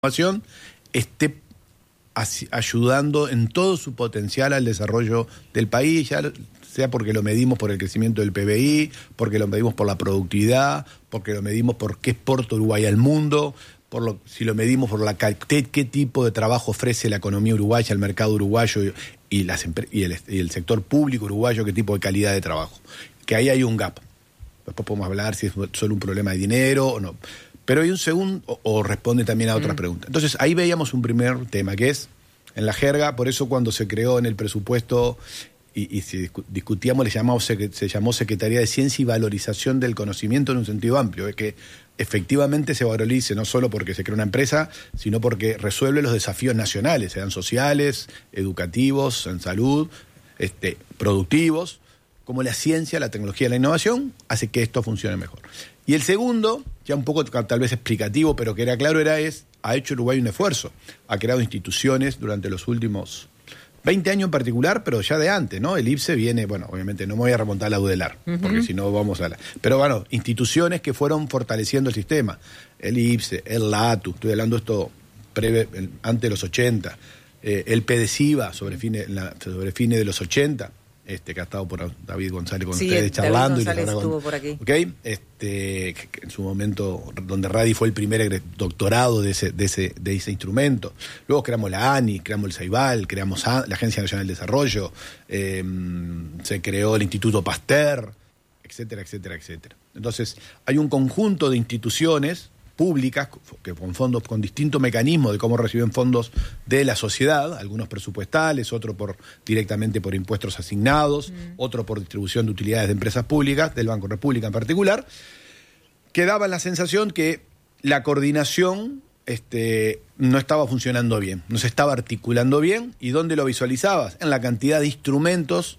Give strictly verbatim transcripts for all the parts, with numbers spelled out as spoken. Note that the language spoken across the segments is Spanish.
innovación esté ayudando en todo su potencial al desarrollo del país, ya sea porque lo medimos por el crecimiento del P B I, porque lo medimos por la productividad, porque lo medimos por qué exporta Uruguay al mundo, por lo, si lo medimos por la qué, qué tipo de trabajo ofrece la economía uruguaya, el mercado uruguayo y, y, las, y, el, y el sector público uruguayo, qué tipo de calidad de trabajo. Que ahí hay un gap. Después podemos hablar si es solo un problema de dinero o no. Pero hay un segundo, o, o responde también a otras mm. preguntas. Entonces, ahí veíamos un primer tema, que es, en la jerga, por eso cuando se creó en el presupuesto y, y si discutíamos, le llamamos, se llamó Secretaría de Ciencia y Valorización del Conocimiento en un sentido amplio, es que efectivamente se valorice, no solo porque se crea una empresa, sino porque resuelve los desafíos nacionales, sean sociales, educativos, en salud, este, productivos, como la ciencia, la tecnología y la innovación, hace que esto funcione mejor. Y el segundo, ya un poco tal vez explicativo, pero que era claro, era es, ha hecho Uruguay un esfuerzo, ha creado instituciones durante los últimos veinte años en particular, pero ya de antes, ¿no? El I P S E viene, bueno, obviamente no me voy a remontar a la UDELAR, uh-huh. porque si no vamos a la... Pero bueno, instituciones que fueron fortaleciendo el sistema, el I P S E, el LATU, estoy hablando esto breve, antes de los ochenta, eh, el PEDESIVA sobre fines, la, sobre fines de los ochenta, este que ha estado por David González con sí, ustedes charlando. David González y estuvo por aquí. ¿Okay? Este, que, que en su momento, donde Radi fue el primer doctorado de ese, de ese, de ese instrumento. Luego creamos la ANI, creamos el CEIBAL, creamos a, la Agencia Nacional del Desarrollo, eh, se creó el Instituto Pasteur, etcétera, etcétera, etcétera. Entonces, hay un conjunto de instituciones públicas, que con fondos, con distintos mecanismos de cómo reciben fondos de la sociedad, algunos presupuestales, otros por directamente por impuestos asignados, mm. otros por distribución de utilidades de empresas públicas, del Banco República en particular, que daban la sensación que la coordinación este, no estaba funcionando bien, no se estaba articulando bien. ¿Y dónde lo visualizabas? En la cantidad de instrumentos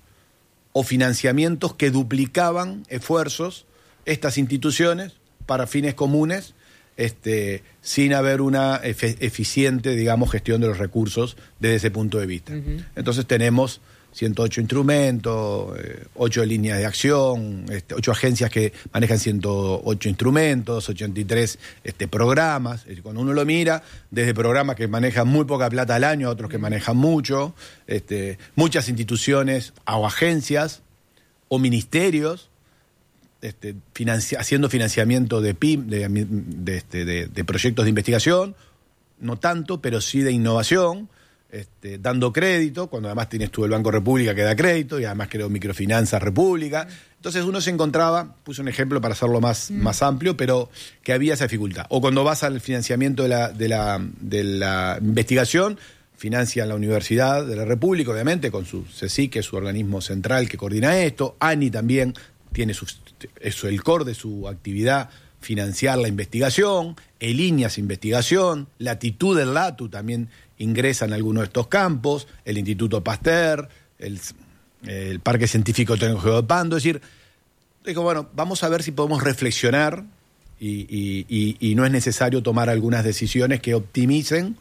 o financiamientos que duplicaban esfuerzos estas instituciones para fines comunes, Este, sin haber una efe, eficiente, digamos, gestión de los recursos desde ese punto de vista. Uh-huh. Entonces tenemos ciento ocho instrumentos, eh, ocho líneas de acción, este, ocho agencias que manejan ciento ocho instrumentos, ochenta y tres este, programas. Es decir, cuando uno lo mira, desde programas que manejan muy poca plata al año a otros que manejan mucho, este, muchas instituciones o agencias o ministerios, Este, financi- haciendo financiamiento de P I M, de, de, este, de, de proyectos de investigación, no tanto, pero sí de innovación, este, dando crédito, cuando además tienes tú el Banco República que da crédito, y además creó Microfinanzas República. Entonces uno se encontraba, puse un ejemplo para hacerlo más, mm. más amplio, pero que había esa dificultad. O cuando vas al financiamiento de la, de la, de la investigación, financia la Universidad de la República, obviamente, con su CECIC, que es su organismo central que coordina esto, ANI también tiene su, eso, el core de su actividad, financiar la investigación, el INIAS investigación, Latitud del LATU también ingresa en algunos de estos campos, el Instituto Pasteur, el, el Parque Científico Tecnológico de Pando. Es decir, digo, bueno, vamos a ver si podemos reflexionar y, y, y, y no es necesario tomar algunas decisiones que optimicen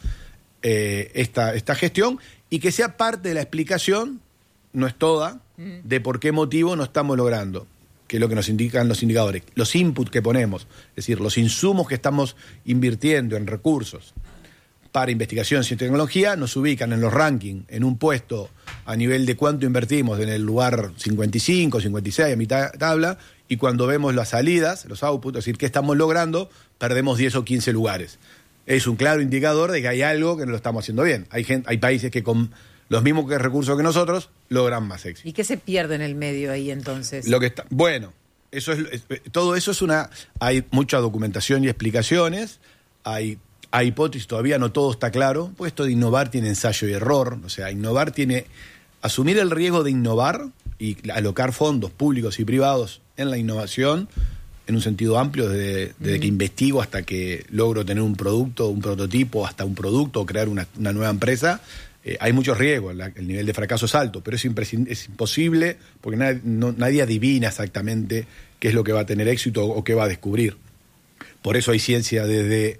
eh, esta, esta gestión y que sea parte de la explicación, no es toda, de por qué motivo no estamos logrando, que es lo que nos indican los indicadores, los inputs que ponemos, es decir, los insumos que estamos invirtiendo en recursos para investigación, ciencia y tecnología, nos ubican en los rankings, en un puesto a nivel de cuánto invertimos en el lugar cincuenta y cinco, cincuenta y seis, a mitad de tabla, y cuando vemos las salidas, los outputs, es decir, qué estamos logrando, perdemos diez o quince lugares. Es un claro indicador de que hay algo que no lo estamos haciendo bien. Hay, gente, hay países que con los mismos que recursos que nosotros logran más éxito. ¿Y qué se pierde en el medio ahí entonces? Lo que está, bueno, eso es, es todo eso es una, hay mucha documentación y explicaciones, hay, hay hipótesis, todavía no todo está claro, pues esto de innovar tiene ensayo y error, o sea, innovar tiene, asumir el riesgo de innovar y alocar fondos públicos y privados en la innovación, en un sentido amplio, desde, desde mm. que investigo hasta que logro tener un producto, un prototipo, hasta un producto o crear una, una nueva empresa. Eh, hay muchos riesgos, la, el nivel de fracaso es alto, pero es, es imposible porque nadie, no, nadie adivina exactamente qué es lo que va a tener éxito o, o qué va a descubrir. Por eso hay ciencia desde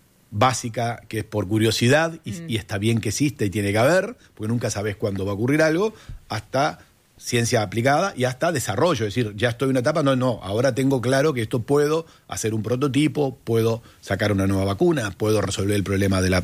básica, que es por curiosidad, y, mm. y está bien que exista y tiene que haber, porque nunca sabes cuándo va a ocurrir algo, hasta ciencia aplicada y hasta desarrollo, es decir, ya estoy en una etapa, no, no, ahora tengo claro que esto puedo hacer un prototipo, puedo sacar una nueva vacuna, puedo resolver el problema de la